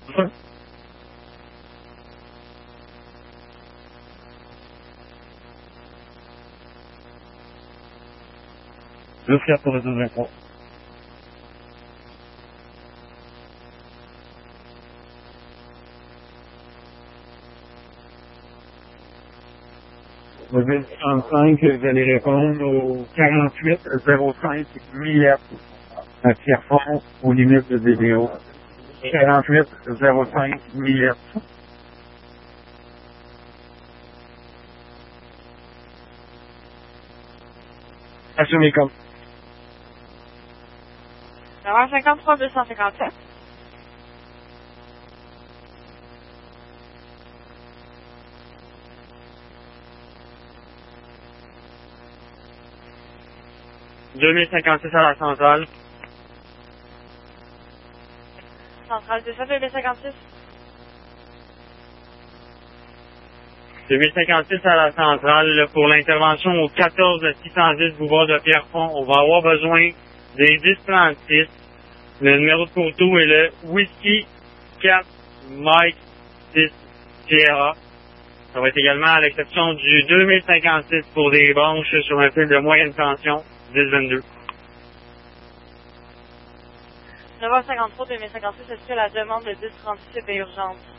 Jusqu'à pour le deuxième point. Le 35, vous allez répondre au 48-05 millette à Pierrefonds aux limites de DBO. 48-05 millette. Assumez comme. Numéro 53 257. « 2056 à la centrale. Centrale 27, 2056. 2056 à la centrale pour l'intervention au 14-610 boulevard de Pierrefonds. On va avoir besoin des 1036. Le numéro de poteau est le Whiskey 4 Mike 6 Sierra. Ça va être également à l'exception du 2056 pour des branches sur un fil de moyenne tension 10-22. 9h53, 2056, est-ce que la demande de 1036 est urgente?